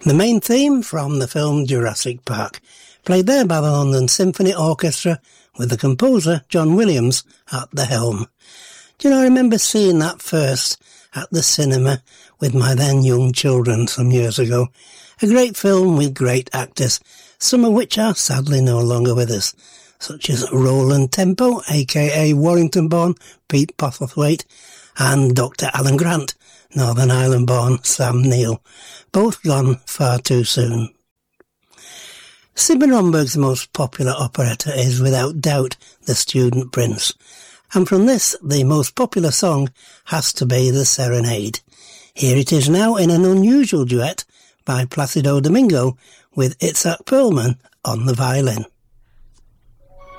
The main theme from the film Jurassic Park, played there by the London Symphony Orchestra with the composer John Williams at the helm. Do you know, I remember seeing that first at the cinema with my then young children some years ago. A great film with great actors, some of which are sadly no longer with us, such as Roland Tempo, aka Warrington-born Pete Postlethwaite, and Dr. Alan Grant, Northern Ireland-born Sam Neill, both gone far too soon. Sigmund Romberg's most popular operetta is without doubt The Student Prince, and from this the most popular song has to be The Serenade. Here it is now in an unusual duet by Placido Domingo with Itzhak Perlman on the violin.